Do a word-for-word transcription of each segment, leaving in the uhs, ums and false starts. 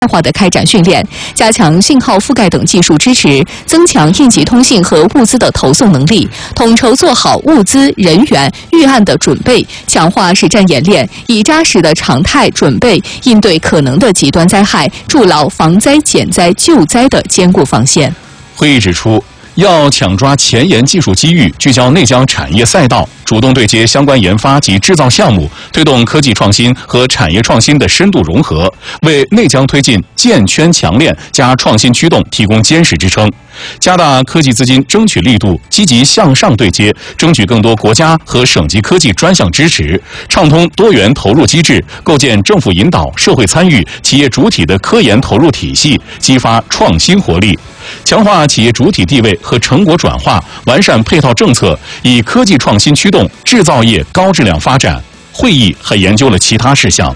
化的开展训练，加强信号覆盖等技术支持，增强应急通信和物资的投送能力，统筹做好物资、人员、预案的准备，强化实战演练，以扎实的常态准备应对可能的极端灾害，筑牢防灾、减灾、救灾的坚固防线。 会议指出，要抢抓前沿技术机遇，聚焦内江产业赛道，主动对接相关研发及制造项目，推动科技创新和产业创新的深度融合，为内江推进建圈强链加创新驱动提供坚实支撑。加大科技资金争取力度，积极向上对接，争取更多国家和省级科技专项支持，畅通多元投入机制，构建政府引导、社会参与、企业主体的科研投入体系，激发创新活力。强化企业主体地位和成果转化，完善配套政策，以科技创新驱动制造业高质量发展。会议还研究了其他事项。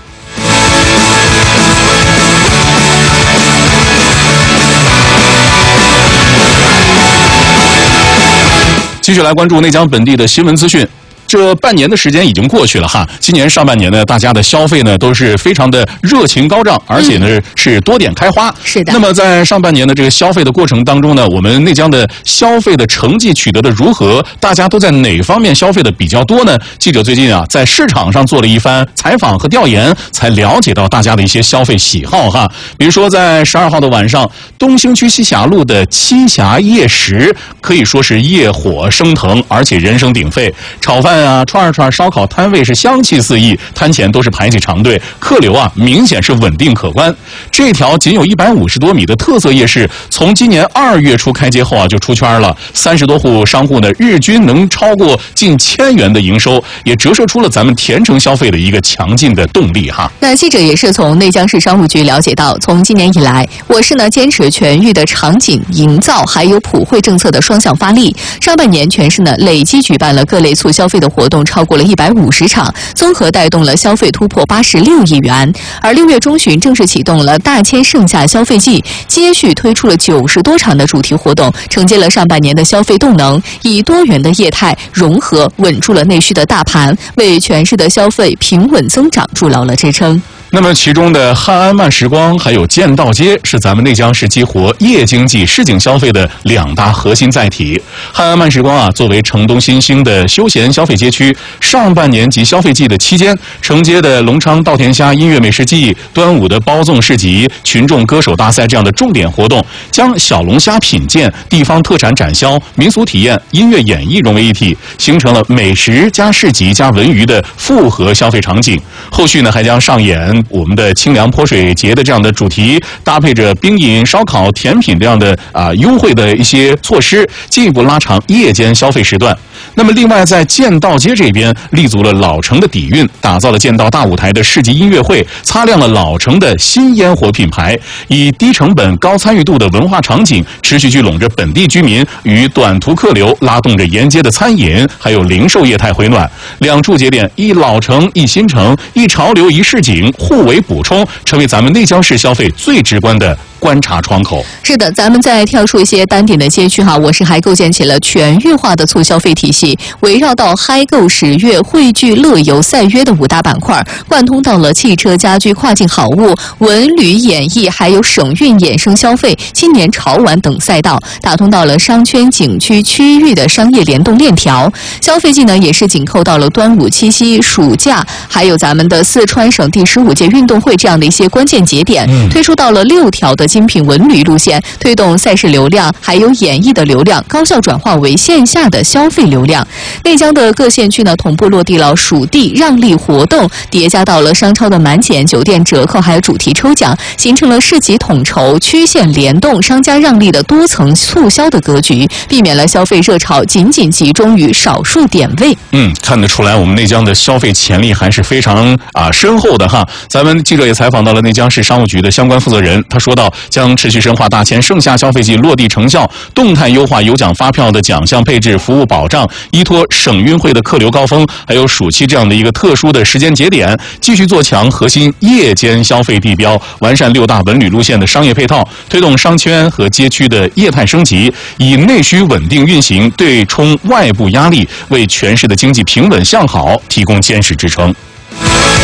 继续来关注内江本地的新闻资讯。这半年的时间已经过去了哈，今年上半年呢，大家的消费呢都是非常的热情高涨，而且呢、嗯、是多点开花。 是的。 那么在上半年的这个消费的过程当中呢，我们内江的消费的成绩取得的如何？大家都在哪方面消费的比较多呢？记者最近啊，在市场上做了一番采访和调研，才了解到大家的一些消费喜好哈。比如说在十二号的晚上，东兴区西峡路的七峡夜食可以说是夜火升腾，而且人声鼎沸，炒饭啊、串串烧烤摊位是香气四溢，摊前都是排起长队，客流啊明显是稳定可观。这条仅有一百五十多米的特色夜市，从今年二月初开街后啊就出圈了，三十多户商户呢日均能超过近千元的营收，也折射出了咱们甜城消费的一个强劲的动力哈。 那记者也是从内江市商务局了解到，从今年以来，我市呢坚持全域的场景营造还有普惠政策的双向发力，上半年全市呢累计举办了各类促消费的活动超过了一百五十场，综合带动了消费突破八十六亿元。而六月中旬正式启动了大千盛夏消费季，接续推出了九十多场的主题活动，承接了上半年的消费动能，以多元的业态融合稳住了内需的大盘，为全市的消费平稳增长筑牢了支撑。 那么其中的汉安慢时光还有剑道街是咱们内江市激活夜经济市井消费的两大核心载体。汉安慢时光啊，作为城东新兴的休闲消费街区，上半年及消费季的期间，承接的隆昌稻田虾音乐美食季、端午的包粽市集、群众歌手大赛这样的重点活动，将小龙虾品鉴、地方特产展销、民俗体验、音乐演绎融为一体，形成了美食加市集加文娱的复合消费场景。后续呢还将上演我们的清凉泼水节的这样的主题，搭配着冰饮、烧烤、甜品这样的啊优惠的一些措施，进一步拉长夜间消费时段。那么另外在剑道街这边立足了老城的底蕴，打造了剑道大舞台的市级音乐会，擦亮了老城的新烟火品牌，以低成本高参与度的文化场景，持续聚拢着本地居民与短途客流，拉动着沿街的餐饮还有零售业态回暖。两处节点，一老城一新城，一潮流一市井，互为补充，成为咱们内江市消费最直观的观察窗口。 是的，咱们再跳出一些单点的街区哈，我市还构建起了全域化的促消费体系，围绕到嗨购、十月、汇聚、乐游、赛约的五大板块，贯通到了汽车、家居、跨境好物、文旅、演艺，还有省运衍生消费、青年潮玩等赛道，打通到了商圈、景区、区域的商业联动链条。消费季呢，也是紧扣到了端午、七夕、暑假，还有咱们的四川省第十五届运动会这样的一些关键节点，嗯、推出到了六条的精品文旅路线，推动赛事流量还有演艺的流量高效转化为线下的消费流量。内江的各县区呢同步落地了属地让利活动，叠加到了商超的满减、酒店折扣还有主题抽奖，形成了市级统筹、区县联动、商家让利的多层促销的格局，避免了消费热潮仅仅集中于少数点位。 嗯，看得出来我们内江的消费潜力还是非常啊深厚的哈。咱们记者也采访到了内江市商务局的相关负责人，他说到，将持续深化大千盛夏消费季落地成效，动态优化有奖发票的奖项配置、服务保障，依托省运会的客流高峰，还有暑期这样的一个特殊的时间节点，继续做强核心夜间消费地标，完善六大文旅路线的商业配套，推动商圈和街区的业态升级，以内需稳定运行对冲外部压力，为全市的经济平稳向好提供坚实支撑。